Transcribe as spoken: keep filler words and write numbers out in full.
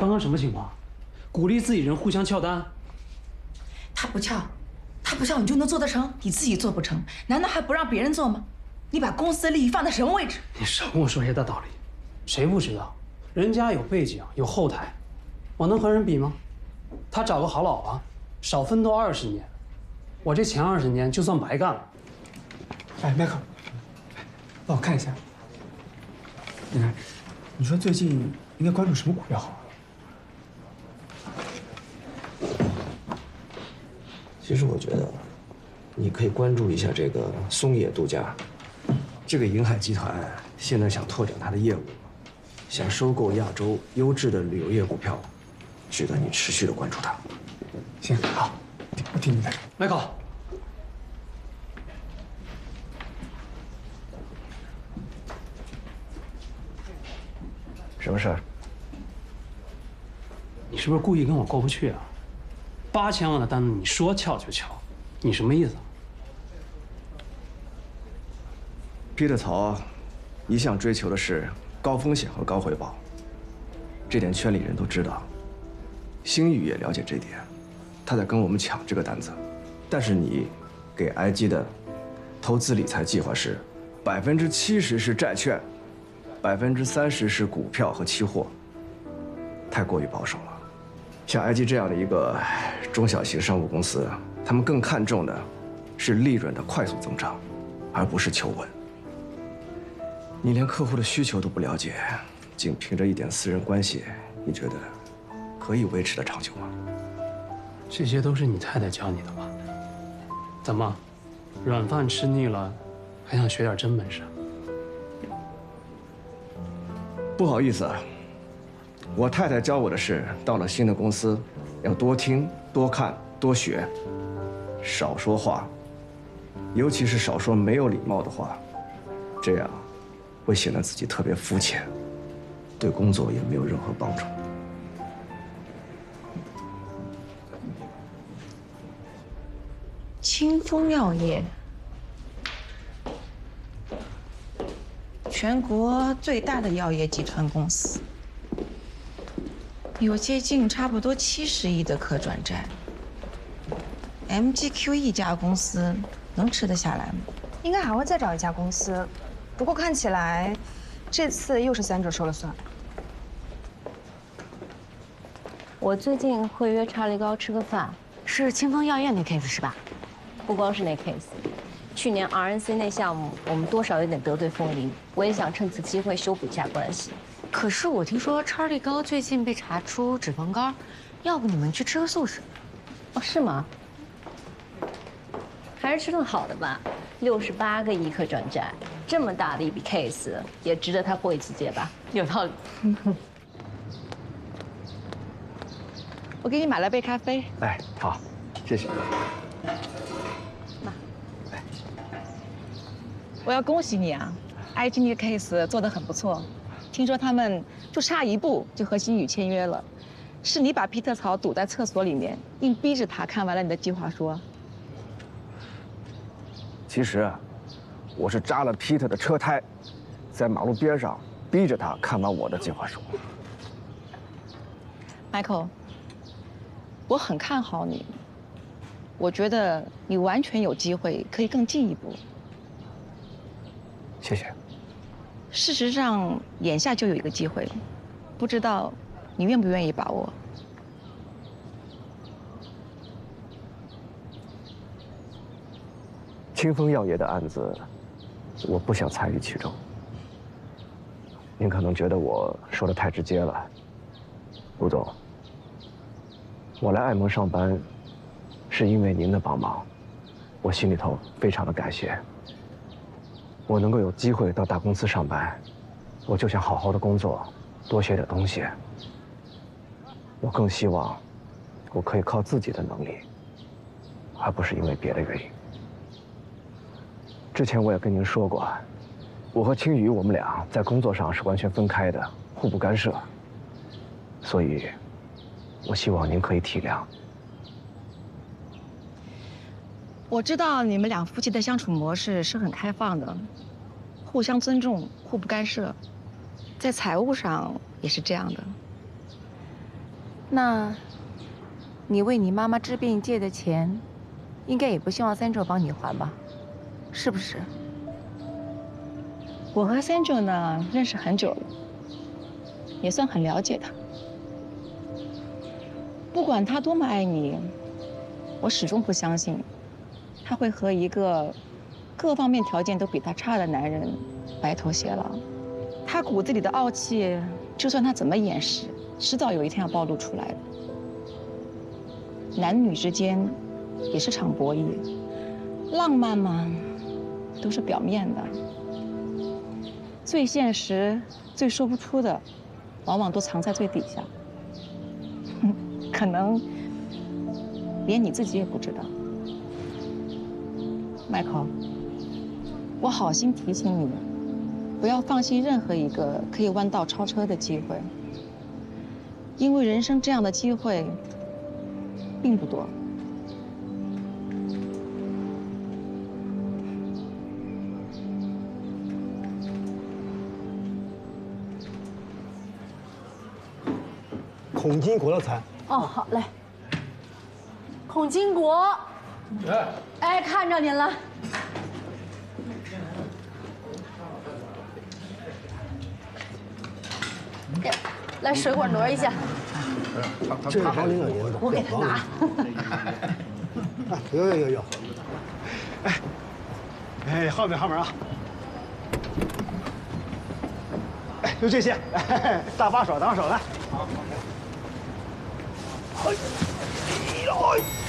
刚刚什么情况？鼓励自己人互相撬单？ 他不撬，他不撬，你就能做得成？你自己做不成，难道还不让别人做吗？你把公司的利益放在什么位置？ 你少跟我说些大道理，谁不知道？人家有背景，有后台，我能和人比吗？他找个好老婆，少奋斗二十年，我这前二十年就算白干了。 哎，迈克，帮我看一下。你看，你说最近应该关注什么股票好啊？ 其实我觉得，你可以关注一下这个松野度假。这个银海集团现在想拓展它的业务，想收购亚洲优质的旅游业股票，值得你持续的关注它。 行，好，我听你的。 迈克， 什么事儿？ 你是不是故意跟我过不去啊？八千万的单子，你说撬就撬，你什么意思？ 皮特曹一向追求的是高风险和高回报，这点圈里人都知道。星宇也了解这点，他在跟我们抢这个单子。但是你给 I G 的投资理财计划是百分之七十是债券，百分之三十是股票和期货，太过于保守了。像 I G 这样的一个中小型商务公司，他们更看重的是利润的快速增长，而不是求稳。你连客户的需求都不了解，仅凭着一点私人关系，你觉得可以维持的长久吗？ 这些都是你太太教你的吧？怎么，软饭吃腻了，还想学点真本事？ 不好意思啊，我太太教我的是，到了新的公司，要多听、多看、多学，少说话，尤其是少说没有礼貌的话，这样会显得自己特别肤浅，对工作也没有任何帮助。 清风药业，全国最大的药业集团公司，有接近差不多七十亿的可转债。M G Q 一家公司能吃得下来吗？ 应该还会再找一家公司，不过看起来这次又是三者说了算。 我最近会约查理高吃个饭，是清风药业那 case 是吧？不光是那 case， 去年 R N C 那项目我们多少有点得罪风铃，我也想趁此机会修补一下关系。 可是我听说查理高最近被查出脂肪肝，要不你们去吃个素食？ 哦，是吗？还是吃顿好的吧。六十八个亿可转债，这么大的一笔 case， 也值得他破一次戒吧？ 有道理。 我给你买了杯咖啡。 哎，好，谢谢。 我要恭喜你啊 ，I G 那个 case 做得很不错，听说他们就差一步就和星宇签约了，是你把皮特曹堵在厕所里面，硬逼着他看完了你的计划书。 其实，我是扎了皮特的车胎，在马路边上逼着他看完我的计划书。 Michael， 我很看好你，我觉得你完全有机会可以更进一步。 谢谢。 事实上，眼下就有一个机会，不知道你愿不愿意把握？ 清风药业的案子，我不想参与其中。您可能觉得我说的太直接了，卢总。我来爱盟上班，是因为您的帮忙，我心里头非常的感谢。我能够有机会到大公司上班，我就想好好的工作，多学点东西。我更希望我可以靠自己的能力，而不是因为别的原因。之前我也跟您说过，我和青宇我们俩在工作上是完全分开的，互不干涉。所以，我希望您可以体谅。 我知道你们俩夫妻的相处模式是很开放的，互相尊重，互不干涉，在财务上也是这样的。 那，你为你妈妈治病借的钱，应该也不希望 Sandra 帮你还吧？是不是？我和 Sandra 呢认识很久了，也算很了解他。不管他多么爱你，我始终不相信他会和一个各方面条件都比他差的男人白头偕老。他骨子里的傲气，就算他怎么掩饰，迟早有一天要暴露出来的。男女之间也是场博弈，浪漫嘛，都是表面的。最现实、最说不出的，往往都藏在最底下。可能连你自己也不知道。Michael，我好心提醒你，不要放弃任何一个可以弯道超车的机会，因为人生这样的机会并不多。 孔金国的餐。 哦，好嘞。孔金国，哎，哎，看着您了。来，水果挪一下。 这是好领导爷子， 我给他拿。 哎，有有有有。哎，哎，后面后面啊。哎，就这些，哎，大把手当手来。哎，哎呦！